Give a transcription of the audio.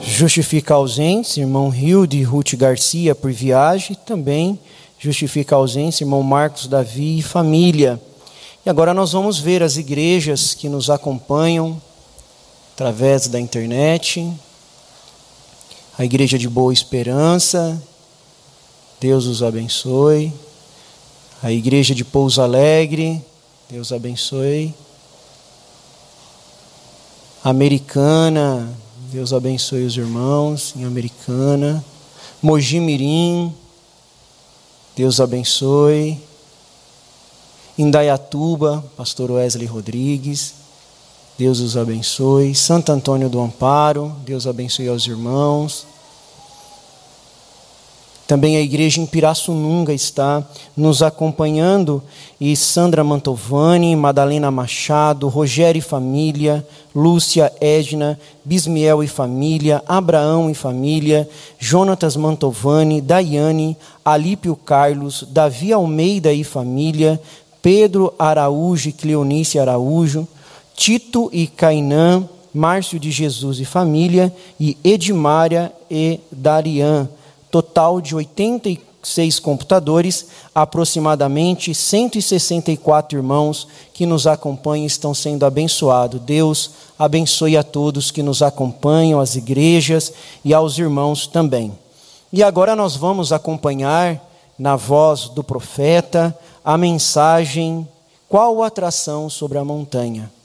Justifica a ausência, irmão Hilde e Ruth Garcia por viagem. Também justifica a ausência, irmão Marcos Davi e família. E agora nós vamos ver as igrejas que nos acompanham através da internet. A Igreja de Boa Esperança, Deus os abençoe. A Igreja de Pouso Alegre, Deus abençoe. Americana, Deus abençoe os irmãos em Americana. Mogi Mirim, Deus abençoe. Indaiatuba, pastor Wesley Rodrigues, Deus os abençoe. Santo Antônio do Amparo, Deus abençoe aos irmãos. Também a igreja em Pirassununga está nos acompanhando. E Sandra Mantovani, Madalena Machado, Rogério e família, Lúcia Edna, Bismiel e família, Abraão e família, Jonatas Mantovani, Daiane, Alípio Carlos, Davi Almeida e família, Pedro Araújo e Cleonice Araújo, Tito e Cainã, Márcio de Jesus e família, e Edmária e Darian. Total de 86 computadores, aproximadamente 164 irmãos que nos acompanham estão sendo abençoados. Deus abençoe a todos que nos acompanham, as igrejas e aos irmãos também. E agora nós vamos acompanhar, na voz do profeta, a mensagem: qual a atração sobre a montanha?